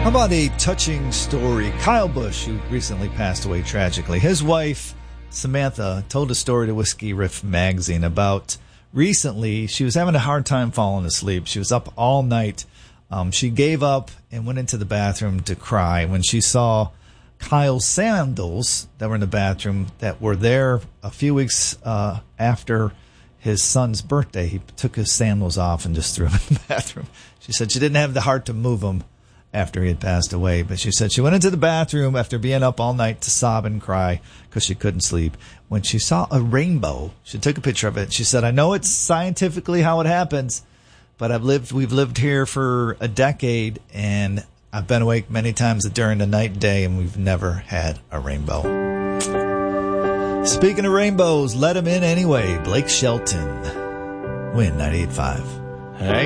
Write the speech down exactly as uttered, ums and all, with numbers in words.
How about a touching story? Kyle Busch, who recently passed away tragically, his wife, Samantha, told a story to Whiskey Riff magazine about recently she was having a hard time falling asleep. She was up all night. Um, she gave up and went into the bathroom to cry when she saw Kyle's sandals that were in the bathroom that were there a few weeks uh, after his son's birthday. He took his sandals off and just threw them in the bathroom. She said she didn't have the heart to move them after he had passed away. But she said she went into the bathroom after being up all night to sob and cry because she couldn't sleep. When she saw a rainbow, she took a picture of it. She said, I know it's scientifically how it happens, but I've lived, we've lived here for a decade, and I've been awake many times during the night and day, and we've never had a rainbow. Speaking of rainbows, let them in anyway. Blake Shelton, Win ninety-eight point five. Hey.